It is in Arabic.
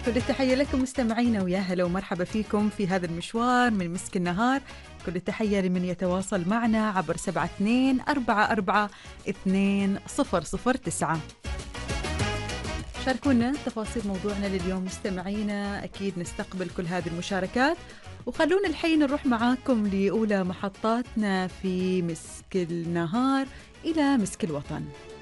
كل التحية لكم مستمعينا، ويا هلا ومرحبا فيكم في هذا المشوار من مسك النهار. كل التحية لمن يتواصل معنا عبر 72442009. شاركونا تفاصيل موضوعنا لليوم مستمعينا، أكيد نستقبل كل هذه المشاركات. وخلونا الحين نروح معاكم لأولى محطاتنا في مسك النهار إلى مسك الوطن.